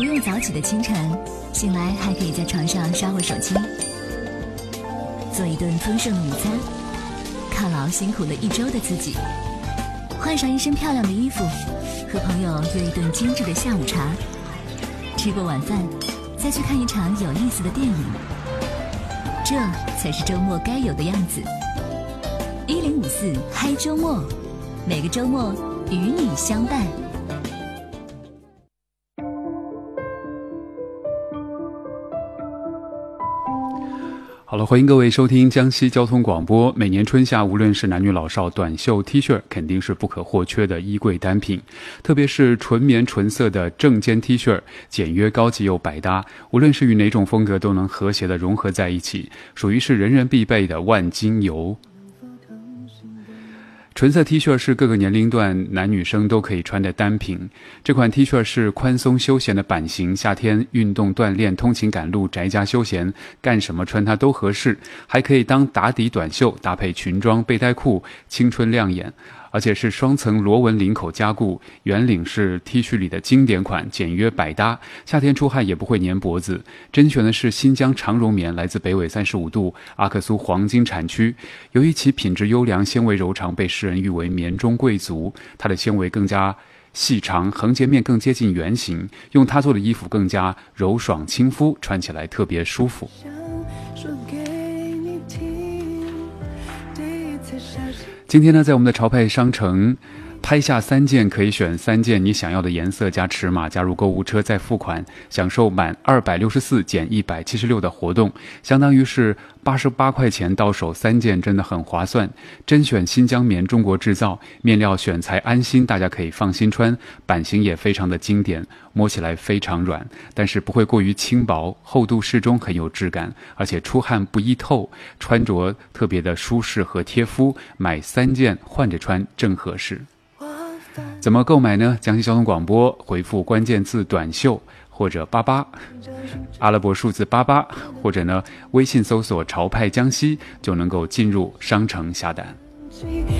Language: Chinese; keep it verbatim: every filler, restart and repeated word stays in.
不用早起的清晨，醒来还可以在床上刷会手机，做一顿丰盛的午餐，犒劳辛苦了一周的自己，换上一身漂亮的衣服，和朋友约一顿精致的下午茶，吃过晚饭再去看一场有意思的电影，这才是周末该有的样子。一零五四嗨周末，每个周末与你相伴。 好了，欢迎各位收听江西交通广播。每年春夏，无论是男女老少，短袖 T 恤肯定是不可或缺的衣柜单品，特别是纯棉纯色的正肩 T 恤，简约高级又百搭，无论是与哪种风格都能和谐地融合在一起，属于是人人必备的万金油。纯色 T 恤是各个年龄段男女生都可以穿的单品。这款 T 恤是宽松休闲的版型，夏天运动锻炼、通勤赶路、宅家休闲，干什么穿它都合适，还可以当打底短袖，搭配裙装、背带裤，青春亮眼。而且是双层螺纹领口加固，圆领是 T 恤里的经典款，简约百搭，夏天出汗也不会粘脖子。甄选的是新疆长绒棉，来自北纬三十五度阿克苏黄金产区，由于其品质优良、纤维柔长，被世人誉为棉中贵族。它的纤维更加细长，横截面更接近圆形，用它做的衣服更加柔爽亲肤，穿起来特别舒服。今天呢，在我们的潮派商城拍下三件，可以选三件你想要的颜色加尺码，加入购物车再付款，享受满二百六十四减一百七十六的活动，相当于是八十八块钱到手三件，真的很划算。甄选新疆棉，中国制造，面料选材安心，大家可以放心穿，版型也非常的经典，摸起来非常软，但是不会过于轻薄，厚度适中，很有质感，而且出汗不易透，穿着特别的舒适和贴肤，买三件换着穿正合适。怎么购买呢？江西交通广播回复关键字短袖或者八八，阿拉伯数字八八，或者呢微信搜索潮派江西，就能够进入商城下单。